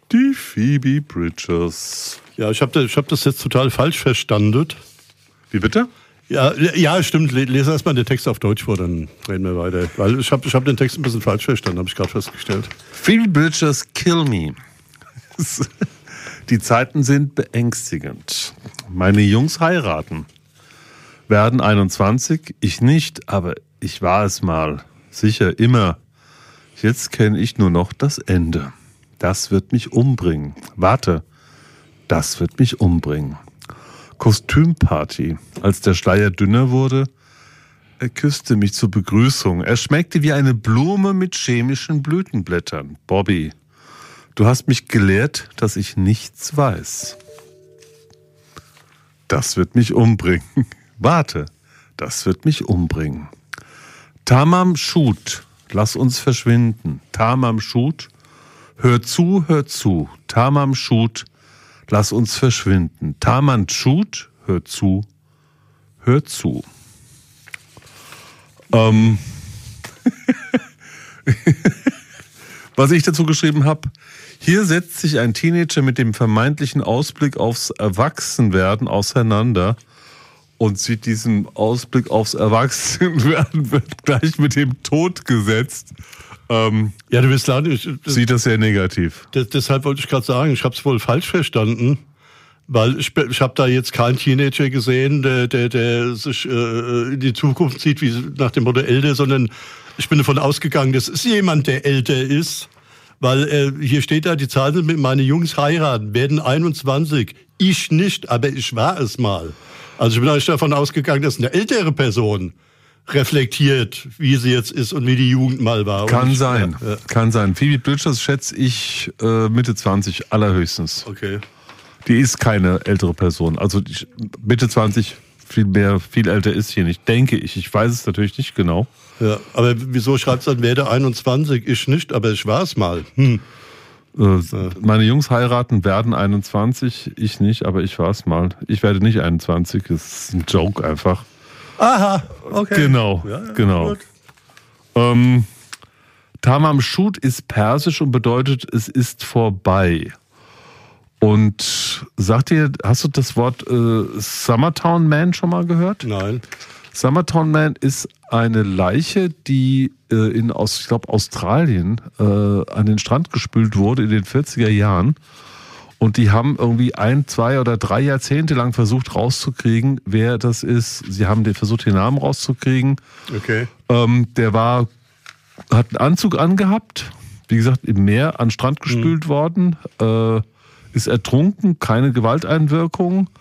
Die Phoebe Bridgers. Ja, ich hab das jetzt total falsch verstanden. Wie bitte? Ja, stimmt. Lese erstmal den Text auf Deutsch vor, dann reden wir weiter. Weil ich hab den Text ein bisschen falsch verstanden, habe ich gerade festgestellt. Phoebe Bridgers, Kill Me. Die Zeiten sind beängstigend. Meine Jungs heiraten. Werden 21, ich nicht, aber ich war es mal. Sicher, immer. Jetzt kenne ich nur noch das Ende. Das wird mich umbringen. Warte, das wird mich umbringen. Kostümparty. Als der Schleier dünner wurde, er küsste mich zur Begrüßung. Er schmeckte wie eine Blume mit chemischen Blütenblättern. Bobby, du hast mich gelehrt, dass ich nichts weiß. Das wird mich umbringen. Warte, das wird mich umbringen. Tamam Shut, lass uns verschwinden. Tamam Shut, hör zu, hör zu. Tamam Shut, lass uns verschwinden. Tamam Shut, hör zu, hör zu. Was ich dazu geschrieben habe, hier setzt sich ein Teenager mit dem vermeintlichen Ausblick aufs Erwachsenwerden auseinander und sieht diesen Ausblick aufs Erwachsenwerden wird gleich mit dem Tod gesetzt. Ja, du wirst sagen, sieht das sehr negativ. Deshalb wollte ich gerade sagen, ich habe es wohl falsch verstanden, weil ich habe da jetzt keinen Teenager gesehen, der sich in die Zukunft sieht, wie nach dem Motto älter, sondern ich bin davon ausgegangen, das ist jemand, der älter ist, weil hier steht da, die Zahlen sind mit meine Jungs heiraten, werden 21, ich nicht, aber ich war es mal. Also ich bin eigentlich davon ausgegangen, dass eine ältere Person reflektiert, wie sie jetzt ist und wie die Jugend mal war. Kann sein, kann sein. Phoebe Bridgers schätze ich Mitte 20 allerhöchstens. Okay. Die ist keine ältere Person. Also Mitte 20, viel älter ist hier nicht, denke ich. Ich weiß es natürlich nicht genau. Ja, aber wieso schreibt es dann, werde 21, ich nicht, aber ich war es mal. Meine Jungs heiraten, werden 21, ich nicht, aber ich war es mal. Ich werde nicht 21, das ist ein Joke einfach. Aha, okay. Genau, ja, genau. Tamam Shut ist persisch und bedeutet, es ist vorbei. Und hast du das Wort Summertown Man schon mal gehört? Nein. Summertown Man ist eine Leiche, die ich glaube Australien an den Strand gespült wurde in den 40er Jahren. Und die haben irgendwie 1, 2 oder 3 Jahrzehnte lang versucht rauszukriegen, wer das ist. Sie haben versucht, den Namen rauszukriegen. Okay. Der hat einen Anzug angehabt, wie gesagt, im Meer an den Strand gespült worden, ist ertrunken, keine Gewalteinwirkung.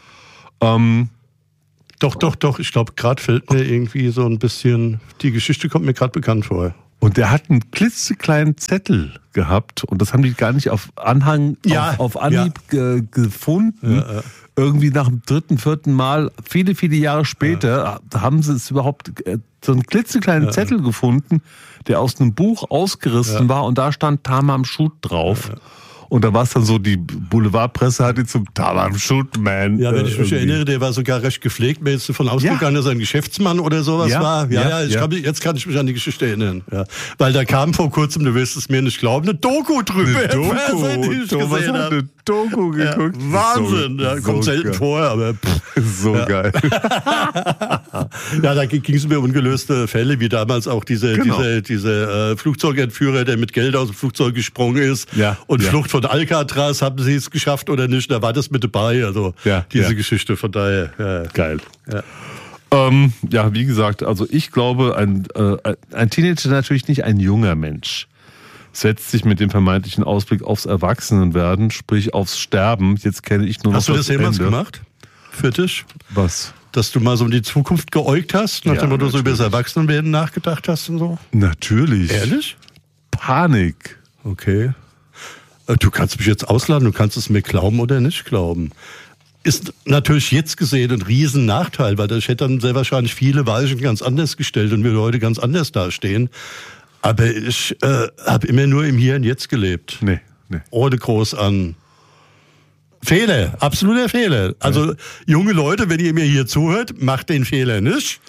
Doch. Ich glaube, gerade fällt mir irgendwie so ein bisschen, die Geschichte kommt mir gerade bekannt vor. Und der hat einen klitzekleinen Zettel gehabt und das haben die gar nicht auf Anhieb gefunden. Ja. Irgendwie nach dem 3., 4. Mal, viele, viele Jahre später, haben sie es überhaupt so einen klitzekleinen Zettel gefunden, der aus einem Buch ausgerissen war und da stand Tamam Shut drauf. Ja. Und da war es dann so, die Boulevardpresse hat ihn zum Tamam Shut Man. Ja, wenn ich mich erinnere, der war sogar recht gepflegt. Mir ist davon ausgegangen, dass er ein Geschäftsmann oder sowas war. Jetzt kann ich mich an die Geschichte erinnern. Ja. Weil da kam vor kurzem, du wirst es mir nicht glauben, eine Doku drüber. Eine Doku geguckt. Ja, Wahnsinn. Kommt selten geil vor, aber so geil. Ja, da ging es mir ungelöste Fälle, wie damals auch diese Flugzeugentführer, der mit Geld aus dem Flugzeug gesprungen ist und Flucht von Alcatraz, haben sie es geschafft oder nicht, da war das mit dabei, also diese Geschichte, von daher. Geil. Ja. Wie gesagt, also ich glaube, ein Teenager natürlich nicht ein junger Mensch, setzt sich mit dem vermeintlichen Ausblick aufs Erwachsenenwerden, sprich aufs Sterben. Jetzt kenne ich nur noch das Ende. Hast du das jemals gemacht? Für dich? Was? Dass du mal so um die Zukunft geäugt hast, nachdem du so über das Erwachsenenwerden nachgedacht hast und so? Natürlich. Ehrlich? Panik. Okay. Du kannst mich jetzt ausladen, du kannst es mir glauben oder nicht glauben. Ist natürlich jetzt gesehen ein riesen Nachteil, weil ich hätte dann sehr wahrscheinlich viele Weichen ganz anders gestellt und wir heute ganz anders dastehen. Aber ich habe immer nur im Hier und Jetzt gelebt. Nee. Ohne groß an Fehler, absoluter Fehler. Also junge Leute, wenn ihr mir hier zuhört, macht den Fehler nicht.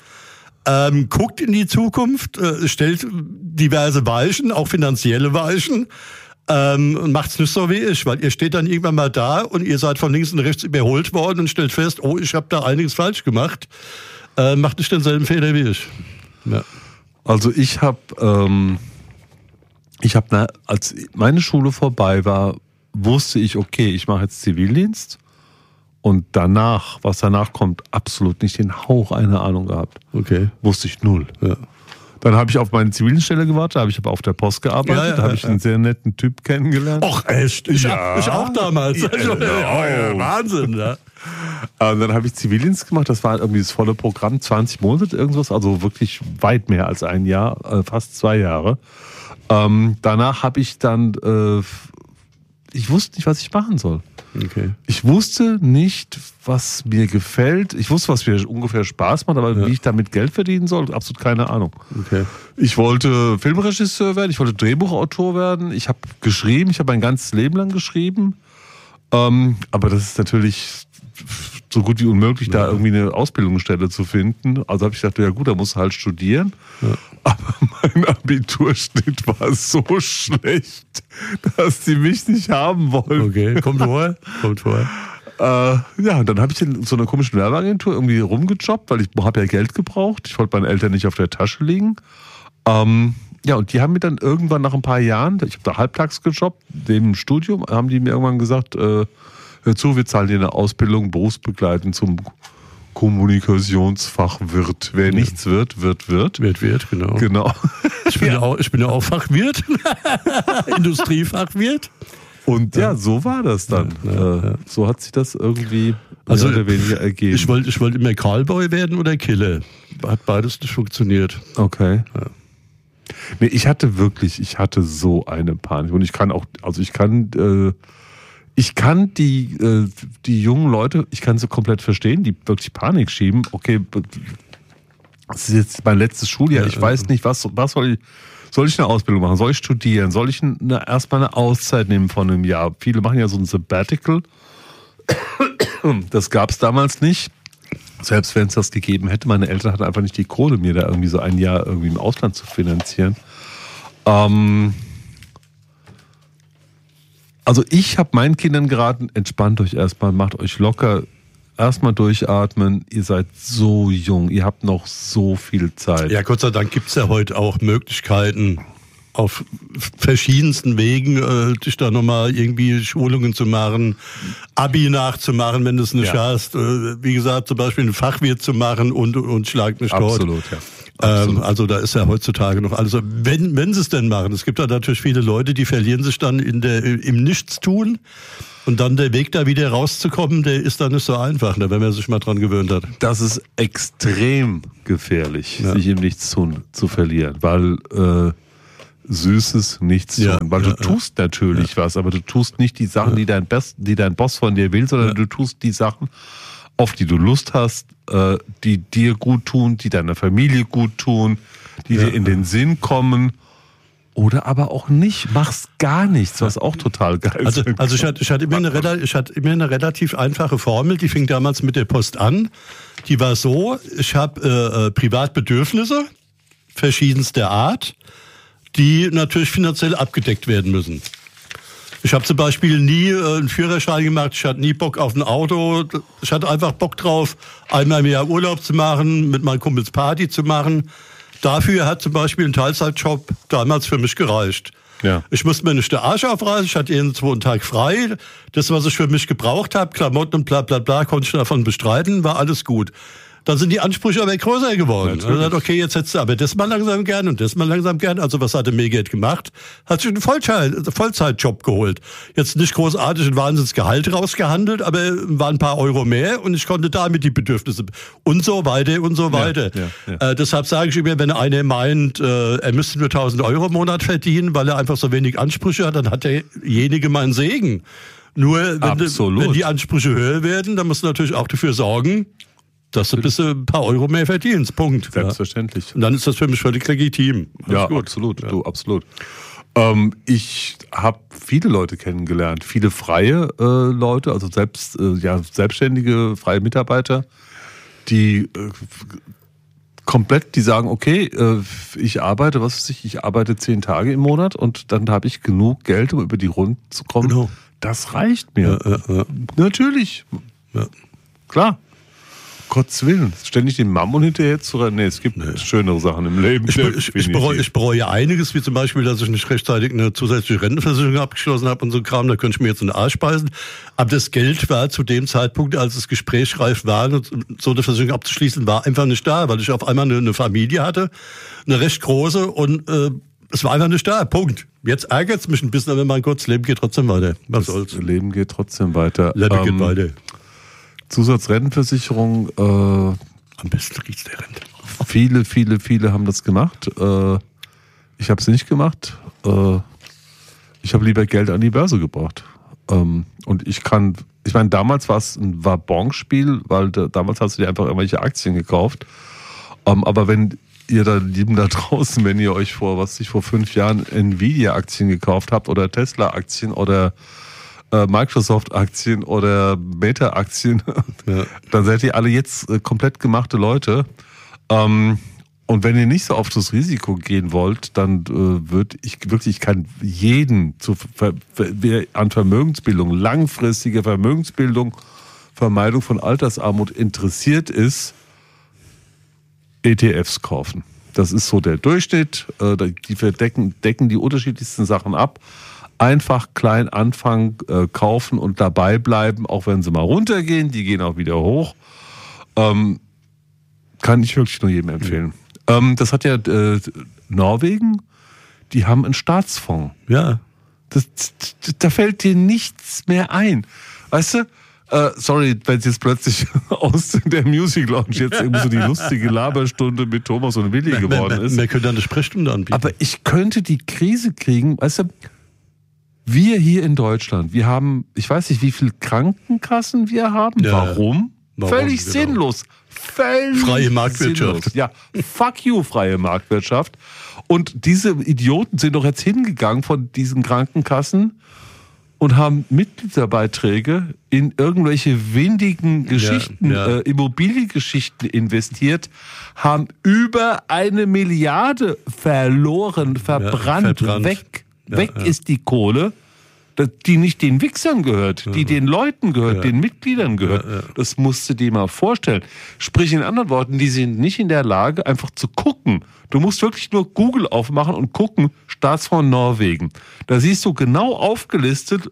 Guckt in die Zukunft, stellt diverse Weichen, auch finanzielle Weichen. und macht's nicht so wie ich, weil ihr steht dann irgendwann mal da und ihr seid von links und rechts überholt worden und stellt fest, oh, ich habe da einiges falsch gemacht. Macht nicht denselben Fehler wie ich. Ja. Also ich habe, als meine Schule vorbei war, wusste ich, okay, ich mache jetzt Zivildienst. Und danach, was danach kommt, absolut nicht den Hauch einer Ahnung gehabt. Okay. Wusste ich null. Ja. Dann habe ich auf meine Zivildienststelle gewartet, da habe ich aber auf der Post gearbeitet, da habe ich einen sehr netten Typ kennengelernt. Och, echt? Ich auch damals. Wahnsinn, ja. Dann habe ich Zivildienst gemacht, das war halt irgendwie das volle Programm, 20 Monate irgendwas, also wirklich weit mehr als ein Jahr, fast 2 Jahre. Danach habe ich dann, ich wusste nicht, was ich machen soll. Okay. Ich wusste nicht, was mir gefällt. Ich wusste, was mir ungefähr Spaß macht, aber wie ich damit Geld verdienen soll, absolut keine Ahnung. Okay. Ich wollte Filmregisseur werden, ich wollte Drehbuchautor werden. Ich habe geschrieben, ich habe mein ganzes Leben lang geschrieben. Aber das ist natürlich so gut wie unmöglich, da irgendwie eine Ausbildungsstelle zu finden. Also habe ich gedacht, ja gut, da musst du halt studieren. Ja. Aber mein Abiturschnitt war so schlecht, dass die mich nicht haben wollen. Okay, kommt vor. Ja, und dann habe ich in so einer komischen Werbeagentur irgendwie rumgejobbt, weil ich habe ja Geld gebraucht. Ich wollte meinen Eltern nicht auf der Tasche liegen. Ja, und die haben mir dann irgendwann nach ein paar Jahren, ich habe da halbtags gejobbt, dem Studium, haben die mir irgendwann gesagt, hör zu, wir zahlen dir eine Ausbildung berufsbegleitend zum Kommunikationsfachwirt. Wer nichts wird, wird. Wird, genau. Ich bin ja auch Fachwirt, Industriefachwirt. Und ja, so war das dann. Ja. So hat sich das irgendwie mehr oder weniger ergeben. Ich wollte immer Callboy werden oder Killer. Hat beides nicht funktioniert. Okay. Ja. Nee, ich hatte so eine Panik. Und ich kann die jungen Leute, ich kann sie komplett verstehen, die wirklich Panik schieben. Okay, das ist jetzt mein letztes Schuljahr, ich weiß nicht, was soll ich eine Ausbildung machen? Soll ich studieren? Soll ich erstmal eine Auszeit nehmen von einem Jahr? Viele machen ja so ein Sabbatical. Das gab es damals nicht. Selbst wenn es das gegeben hätte, meine Eltern hatten einfach nicht die Kohle, mir da irgendwie so ein Jahr irgendwie im Ausland zu finanzieren. Also ich habe meinen Kindern geraten, entspannt euch erstmal, macht euch locker, erstmal durchatmen, ihr seid so jung, ihr habt noch so viel Zeit. Ja, Gott sei Dank gibt es ja heute auch Möglichkeiten, auf verschiedensten Wegen dich da nochmal irgendwie Schulungen zu machen, Abi nachzumachen, wenn du es nicht hast. Wie gesagt, zum Beispiel einen Fachwirt zu machen und schlag mich dort. Absolut, ja. Also da ist ja heutzutage noch alles. Wenn sie es denn machen. Es gibt da natürlich viele Leute, die verlieren sich dann im Nichtstun. Und dann der Weg da wieder rauszukommen, der ist dann nicht so einfach, ne, wenn man sich mal dran gewöhnt hat. Das ist extrem gefährlich, sich im Nichtstun zu verlieren, weil Süßes Nichtstun. Weil du tust natürlich was, aber du tust nicht die Sachen, die dein Boss von dir will, sondern du tust die Sachen, auf die du Lust hast, die dir gut tun, die deiner Familie gut tun, die dir in den Sinn kommen. Oder aber auch nicht, machst gar nichts, was auch total geil ist. Also ich hatte immer eine relativ einfache Formel, die fing damals mit der Post an. Die war so, ich habe Privatbedürfnisse verschiedenster Art, die natürlich finanziell abgedeckt werden müssen. Ich habe zum Beispiel nie einen Führerschein gemacht, ich hatte nie Bock auf ein Auto. Ich hatte einfach Bock drauf, einmal im Jahr Urlaub zu machen, mit meinen Kumpels Party zu machen. Dafür hat zum Beispiel ein Teilzeitjob damals für mich gereicht. Ja. Ich musste mir nicht den Arsch aufreißen, ich hatte jeden zweiten Tag frei. Das, was ich für mich gebraucht habe, Klamotten und bla bla bla, konnte ich davon bestreiten, war alles gut. Dann sind die Ansprüche aber größer geworden. Und dann, okay, jetzt hättest du aber das mal langsam gern und das mal langsam gern. Also was hat der Megate gemacht? Hat sich einen Vollzeitjob geholt. Jetzt nicht großartig ein Wahnsinnsgehalt rausgehandelt, aber waren ein paar Euro mehr und ich konnte damit die Bedürfnisse und so weiter und so weiter. Ja. Deshalb sage ich immer, wenn einer meint, er müsste nur 1.000 Euro im Monat verdienen, weil er einfach so wenig Ansprüche hat, dann hat derjenige mal einen Segen. Nur wenn die Ansprüche höher werden, dann musst du natürlich auch dafür sorgen, dass du ein paar Euro mehr verdienst. Punkt. Selbstverständlich. Und dann ist das für mich völlig legitim. Ja, gut. Absolut. Ja. Du, absolut. Ich habe viele Leute kennengelernt, viele freie Leute, also selbstständige, freie Mitarbeiter, die komplett, die sagen, okay, ich arbeite, ich arbeite 10 Tage im Monat und dann habe ich genug Geld, um über die Runden zu kommen. Genau. Das reicht mir. Ja. Natürlich. Ja. Klar. Gottes Willen. Ständig den Mammon hinterher zu rennen. Nee, es gibt schönere Sachen im Leben. Ich bereue einiges, wie zum Beispiel, dass ich nicht rechtzeitig eine zusätzliche Rentenversicherung abgeschlossen habe und so Kram. Da könnte ich mir jetzt in den Arsch speisen. Aber das Geld war zu dem Zeitpunkt, als das Gespräch reif war, so eine Versicherung abzuschließen, war einfach nicht da, weil ich auf einmal eine Familie hatte, eine recht große, und es war einfach nicht da. Punkt. Jetzt ärgert es mich ein bisschen, aber mein Gott, das Leben geht trotzdem weiter. Was soll's? Das Leben geht trotzdem weiter. Leben geht weiter. Zusatzrentenversicherung. Am besten riecht's der Rente. Viele haben das gemacht. Ich habe es nicht gemacht. Ich habe lieber Geld an die Börse gebracht. Und ich meine, damals war es ein Wabonspiel, weil damals hast du dir einfach irgendwelche Aktien gekauft. Aber wenn ihr da Lieben da draußen, wenn ihr euch vor 5 Jahren Nvidia-Aktien gekauft habt oder Tesla-Aktien oder Microsoft-Aktien oder Meta-Aktien, dann seid ihr alle jetzt komplett gemachte Leute. Und wenn ihr nicht so auf das Risiko gehen wollt, dann ich kann jeden wer an Vermögensbildung, langfristige Vermögensbildung, Vermeidung von Altersarmut interessiert ist, ETFs kaufen. Das ist so der Durchschnitt. Die decken die unterschiedlichsten Sachen ab. Einfach klein anfangen, kaufen und dabei bleiben, auch wenn sie mal runtergehen. Die gehen auch wieder hoch. Kann ich wirklich nur jedem empfehlen. Das hat ja Norwegen, die haben einen Staatsfonds. Ja. Da fällt dir nichts mehr ein. Weißt du? Sorry, wenn es jetzt plötzlich aus der Music Lounge jetzt irgendwie so die lustige Laberstunde mit Thomas und Willi geworden ist. Wir können da eine Sprechstunde anbieten. Aber ich könnte die Krise kriegen, weißt du, wir hier in Deutschland, wir haben, ich weiß nicht, wie viele Krankenkassen wir haben. Ja. Warum? Völlig genau. Sinnlos. Völlig freie Marktwirtschaft. Sinnlos. Ja, fuck you, freie Marktwirtschaft. Und diese Idioten sind doch jetzt hingegangen von diesen Krankenkassen und haben Mitgliederbeiträge in irgendwelche windigen Geschichten, Immobiliengeschichten investiert, haben über 1 Milliarde verloren, verbrannt. Weg ist die Kohle, die nicht den Wichsern gehört, die den Leuten gehört, den Mitgliedern gehört. Das musst du dir mal vorstellen. Sprich in anderen Worten, die sind nicht in der Lage, einfach zu gucken. Du musst wirklich nur Google aufmachen und gucken, Staatsfonds Norwegen. Da siehst du genau aufgelistet,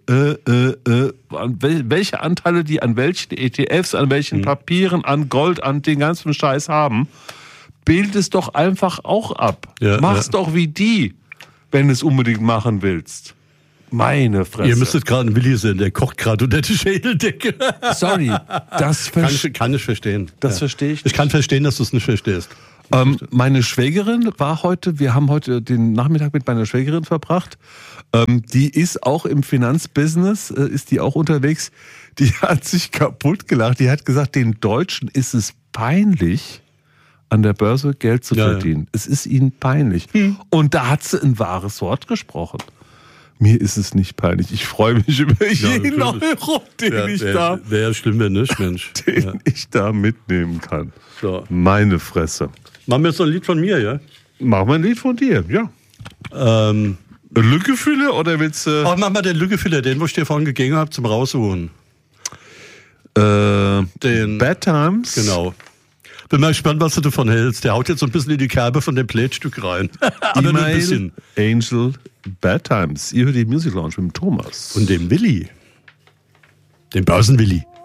welche Anteile die an welchen ETFs, an welchen Papieren, an Gold, an den ganzen Scheiß haben. Bild es doch einfach auch ab. Mach's doch wie die, wenn du es unbedingt machen willst. Meine Fresse. Ihr müsstet gerade einen Willi sehen, der kocht gerade unter der Schädeldecke. Sorry, das kann ich verstehen. Das verstehe ich nicht. Ich kann verstehen, dass du es nicht verstehst. Meine Schwägerin wir haben heute den Nachmittag mit meiner Schwägerin verbracht. Die ist auch im Finanzbusiness, ist die auch unterwegs. Die hat sich kaputt gelacht. Die hat gesagt, den Deutschen ist es peinlich, an der Börse Geld zu verdienen. Ja. Es ist ihnen peinlich. Und da hat sie ein wahres Wort gesprochen. Mir ist es nicht peinlich. Ich freue mich über jeden Euro, den ich da... Wäre schlimm, wenn nicht, Mensch. Den ich da mitnehmen kann. So. Meine Fresse. Machen wir jetzt noch ein Lied von mir, ja? Machen wir ein Lied von dir, ja. Lückefüller oder willst du... Mach mal den Lückefüller, den, wo ich dir vorhin gegangen habe, zum Raussuchen. Den Bad Times? Genau. Bin mal gespannt, was du davon hältst. Der haut jetzt so ein bisschen in die Kerbe von dem Plätstück rein. Aber nur ein bisschen. Angel, Bad Times. Ihr hört die Music Lounge mit dem Thomas. Und dem Willi. Dem Börsenwilli.